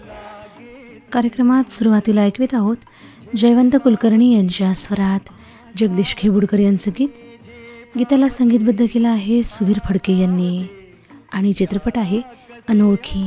कार्यक्रमात सुरुवातीला ऐकवीत आहोत जयवंत कुलकर्णी यांच्या स्वरात जगदीश खेबुडकर यांचं गीत. गीताला संगीतबद्ध केलं आहे सुधीर फडके यांनी आणि चित्रपट आहे अनोळखी.